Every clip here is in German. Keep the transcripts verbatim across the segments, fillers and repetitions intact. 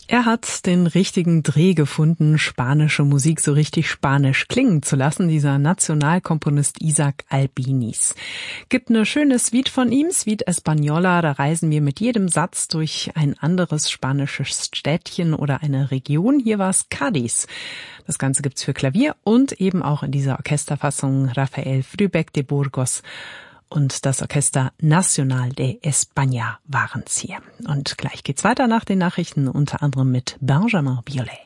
Er hat den richtigen Dreh gefunden, spanische Musik so richtig spanisch klingen zu lassen, dieser Nationalkomponist Isaac Albéniz. Gibt eine schöne Suite von ihm, Suite Española, da reisen wir mit jedem Satz durch ein anderes spanisches Städtchen oder eine Region. Hier war es Cádiz. Das Ganze gibt's für Klavier und eben auch in dieser Orchesterfassung Rafael Frühbeck de Burgos und das Orchester Nacional de España waren's hier. Und gleich geht's weiter nach den Nachrichten, unter anderem mit Benjamin Biolay.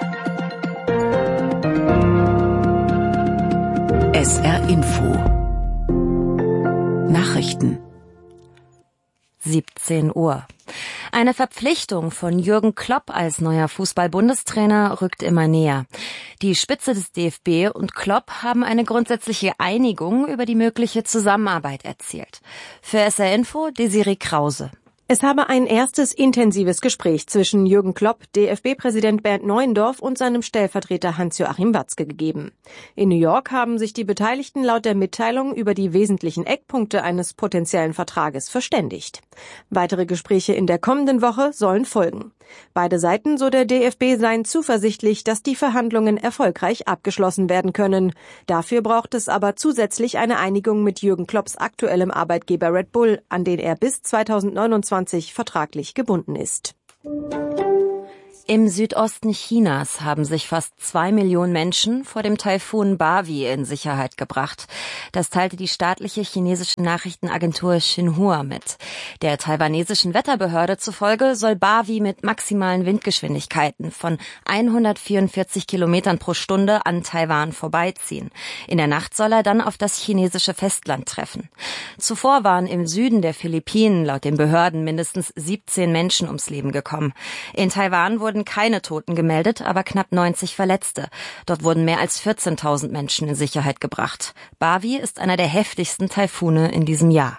S R Info Nachrichten siebzehn Uhr. Eine Verpflichtung von Jürgen Klopp als neuer Fußball-Bundestrainer rückt immer näher. Die Spitze des D F B und Klopp haben eine grundsätzliche Einigung über die mögliche Zusammenarbeit erzielt. Für S R Info Desiree Krause. Es habe ein erstes intensives Gespräch zwischen Jürgen Klopp, D F B-Präsident Bernd Neuendorf und seinem Stellvertreter Hans-Joachim Watzke gegeben. In New York haben sich die Beteiligten laut der Mitteilung über die wesentlichen Eckpunkte eines potenziellen Vertrages verständigt. Weitere Gespräche in der kommenden Woche sollen folgen. Beide Seiten, so der D F B, seien zuversichtlich, dass die Verhandlungen erfolgreich abgeschlossen werden können. Dafür braucht es aber zusätzlich eine Einigung mit Jürgen Klopps aktuellem Arbeitgeber Red Bull, an den er bis zweitausendneunundzwanzig vertraglich gebunden ist. Im Südosten Chinas haben sich fast zwei Millionen Menschen vor dem Taifun Bavi in Sicherheit gebracht. Das teilte die staatliche chinesische Nachrichtenagentur Xinhua mit. Der taiwanesischen Wetterbehörde zufolge soll Bavi mit maximalen Windgeschwindigkeiten von hundertvierundvierzig Kilometern pro Stunde an Taiwan vorbeiziehen. In der Nacht soll er dann auf das chinesische Festland treffen. Zuvor waren im Süden der Philippinen laut den Behörden mindestens siebzehn Menschen ums Leben gekommen. In Taiwan wurden keine Toten gemeldet, aber knapp neunzig Verletzte. Dort wurden mehr als vierzehntausend Menschen in Sicherheit gebracht. Bavi ist einer der heftigsten Taifune in diesem Jahr.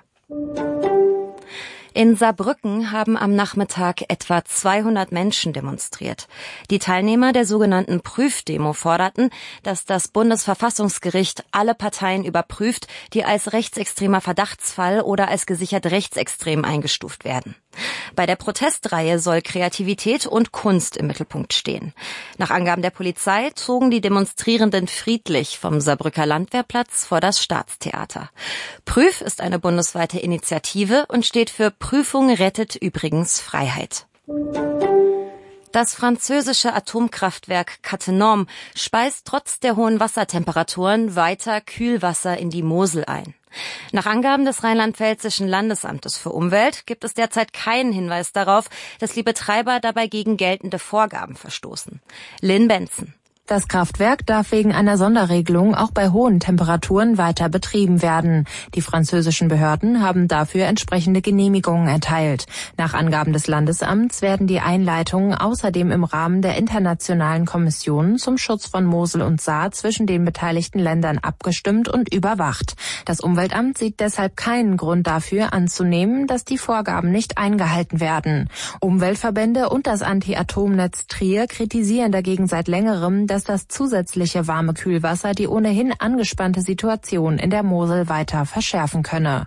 In Saarbrücken haben am Nachmittag etwa zweihundert Menschen demonstriert. Die Teilnehmer der sogenannten Prüfdemo forderten, dass das Bundesverfassungsgericht alle Parteien überprüft, die als rechtsextremer Verdachtsfall oder als gesichert rechtsextrem eingestuft werden. Bei der Protestreihe soll Kreativität und Kunst im Mittelpunkt stehen. Nach Angaben der Polizei zogen die Demonstrierenden friedlich vom Saarbrücker Landwehrplatz vor das Staatstheater. Prüf ist eine bundesweite Initiative und steht für Prüfung rettet übrigens Freiheit. Das französische Atomkraftwerk Cattenom speist trotz der hohen Wassertemperaturen weiter Kühlwasser in die Mosel ein. Nach Angaben des Rheinland-Pfälzischen Landesamtes für Umwelt gibt es derzeit keinen Hinweis darauf, dass die Betreiber dabei gegen geltende Vorgaben verstoßen. Lynn Benson. Das Kraftwerk darf wegen einer Sonderregelung auch bei hohen Temperaturen weiter betrieben werden. Die französischen Behörden haben dafür entsprechende Genehmigungen erteilt. Nach Angaben des Landesamts werden die Einleitungen außerdem im Rahmen der internationalen Kommission zum Schutz von Mosel und Saar zwischen den beteiligten Ländern abgestimmt und überwacht. Das Umweltamt sieht deshalb keinen Grund dafür anzunehmen, dass die Vorgaben nicht eingehalten werden. Umweltverbände und das Anti-Atom-Netz Trier kritisieren dagegen seit längerem, dass das zusätzliche warme Kühlwasser die ohnehin angespannte Situation in der Mosel weiter verschärfen könne.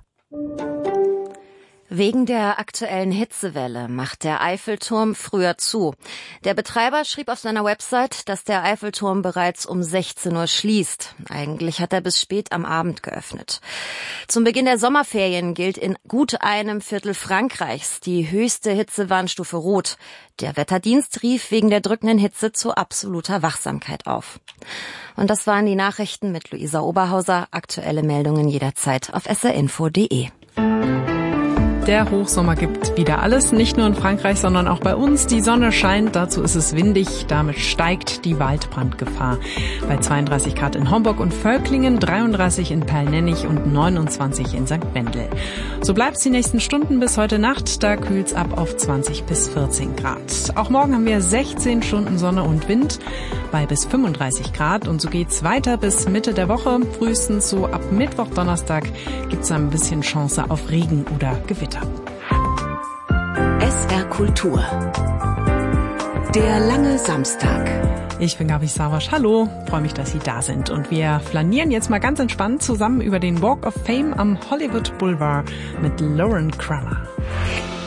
Wegen der aktuellen Hitzewelle macht der Eiffelturm früher zu. Der Betreiber schrieb auf seiner Website, dass der Eiffelturm bereits um sechzehn Uhr schließt. Eigentlich hat er bis spät am Abend geöffnet. Zum Beginn der Sommerferien gilt in gut einem Viertel Frankreichs die höchste Hitzewarnstufe Rot. Der Wetterdienst rief wegen der drückenden Hitze zu absoluter Wachsamkeit auf. Und das waren die Nachrichten mit Luisa Oberhauser. Aktuelle Meldungen jederzeit auf s r info punkt d e. Der Hochsommer gibt wieder alles, nicht nur in Frankreich, sondern auch bei uns. Die Sonne scheint, dazu ist es windig, damit steigt die Waldbrandgefahr. Bei zweiunddreißig Grad in Homburg und Völklingen, dreiunddreißig in Perlnennich und neunundzwanzig in Sankt Wendel. So bleibt's die nächsten Stunden bis heute Nacht, da kühlt's ab auf zwanzig bis vierzehn Grad. Auch morgen haben wir sechzehn Stunden Sonne und Wind bei bis fünfunddreißig Grad und so geht's weiter bis Mitte der Woche. Frühestens so ab Mittwoch, Donnerstag gibt's ein bisschen Chance auf Regen oder Gewitter. S R Kultur. Der lange Samstag. Ich bin Gabi Savasch. Hallo, freue mich, dass Sie da sind. Und wir flanieren jetzt mal ganz entspannt zusammen über den Walk of Fame am Hollywood Boulevard mit Lauren Kramer.